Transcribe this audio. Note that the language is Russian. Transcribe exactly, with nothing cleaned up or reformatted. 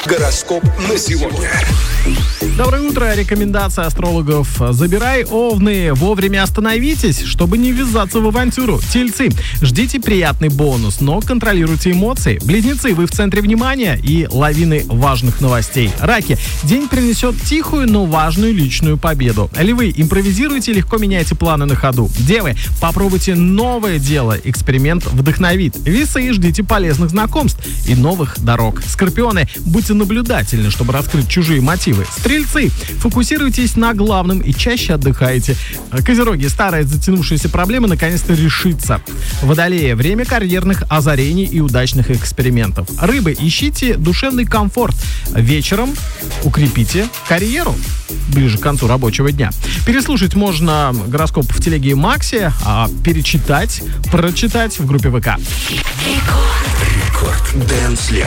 Гороскоп на сегодня. Доброе утро. Рекомендация астрологов. Забирай, овны. Вовремя остановитесь, чтобы не ввязаться в авантюру. Тельцы. Ждите приятный бонус, но контролируйте эмоции. Близнецы. Вы в центре внимания и лавины важных новостей. Раки. День принесет тихую, но важную личную победу. Львы. Импровизируйте, легко меняйте планы на ходу. Девы. Попробуйте новое дело. Эксперимент вдохновит. Весы. Ждите полезных знакомств и новых дорог. Скорпионы. Будьте наблюдательны, чтобы раскрыть чужие мотивы. Стрельцы. Фокусируйтесь на главном и чаще отдыхайте. Козероги. Старая затянувшаяся проблема наконец-то решится. Водолеи. Время карьерных озарений и удачных экспериментов. Рыбы. Ищите душевный комфорт. Вечером укрепите карьеру ближе к концу рабочего дня. Переслушать можно гороскоп в телеге Макси, а перечитать, прочитать в группе ВК. Рекорд Дэнс Лето.